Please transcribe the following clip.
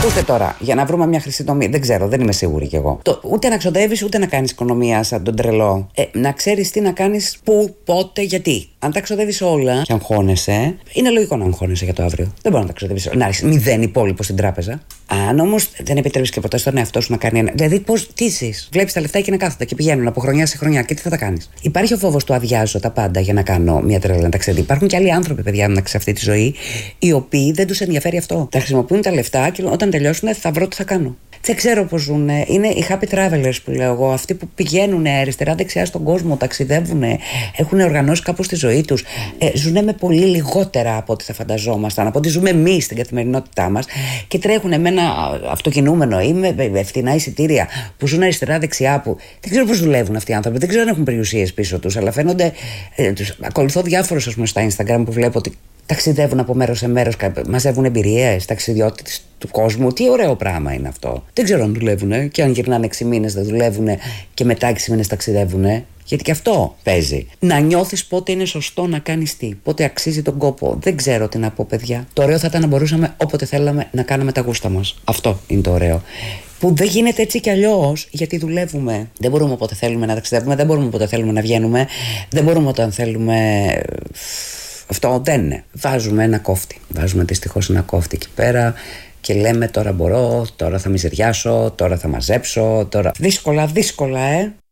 Ακούστε τώρα, για να βρούμε μια χρυσή τομή, δεν ξέρω, δεν είμαι σίγουρη κι εγώ. Ούτε να ξοδεύεις, ούτε να κάνεις οικονομία σαν τον τρελό. Να ξέρεις τι να κάνεις, πού, πότε, γιατί. Αν τα ξοδεύεις όλα και αγχώνεσαι, είναι λογικό να αγχώνεσαι για το αύριο. Δεν μπορεί να τα ξοδεύεις όλα. Να έχεις 0 υπόλοιπο στην τράπεζα. Αν όμως δεν επιτρέπεις και ποτέ στον εαυτό σου να κάνει ένα. Δηλαδή, τι ζεις. Βλέπεις τα λεφτά και να κάθονται και πηγαίνουν από χρονιά σε χρονιά και τι θα τα κάνεις. Υπάρχει ο φόβος του αδειάζω τα πάντα για να κάνω μια τρέλα ταξίδι. Υπάρχουν και άλλοι άνθρωποι, παιδιά, σε αυτή τη ζωή, οι οποίοι δεν τους ενδιαφέρει αυτό. Τα χρησιμοποιούν τα λεφτά και όταν τελειώσουν θα βρω τι θα κάνω. Δεν ξέρω πώς ζουν. Είναι οι happy travelers που λέω εγώ. Αυτοί που πηγαίνουν αριστερά-δεξιά στον κόσμο, ταξιδεύουν, έχουν οργανώσει κάπως τη ζωή τους. Ζουν με πολύ λιγότερα από ό,τι θα φανταζόμασταν, από ό,τι ζούμε εμείς στην καθημερινότητά μας και τρέχουν με ένα αυτοκινούμενο ή με ευθυνά εισιτήρια που ζουν αριστερά-δεξιά. Που δεν ξέρω πώς δουλεύουν αυτοί οι άνθρωποι, δεν ξέρω αν έχουν περιουσίες πίσω τους, αλλά φαίνονται. Ακολουθώ διάφορους, ας πούμε, στα Instagram που βλέπω ότι ταξιδεύουν από μέρος σε μέρος, μαζεύουν εμπειρίες, ταξιδιώτες του κόσμου. Τι ωραίο πράγμα είναι αυτό. Δεν ξέρω αν δουλεύουν και αν γυρνάνε 6 μήνες δεν δουλεύουν και μετά 6 μήνες ταξιδεύουν. Γιατί και αυτό παίζει. Να νιώθεις πότε είναι σωστό να κάνεις τι, πότε αξίζει τον κόπο. Δεν ξέρω τι να πω, παιδιά. Το ωραίο θα ήταν να μπορούσαμε όποτε θέλαμε να κάνουμε τα γούστα μας. Αυτό είναι το ωραίο. Που δεν γίνεται έτσι κι αλλιώς, γιατί δουλεύουμε. Δεν μπορούμε όποτε θέλουμε να ταξιδεύουμε, δεν μπορούμε όποτε θέλουμε να βγαίνουμε, δεν μπορούμε όταν θέλουμε. Αυτό δεν είναι. Βάζουμε ένα κόφτη. Βάζουμε δυστυχώς ένα κόφτη εκεί πέρα και λέμε τώρα μπορώ, τώρα θα μιζεριάσω, τώρα θα μαζέψω, τώρα. Δύσκολα,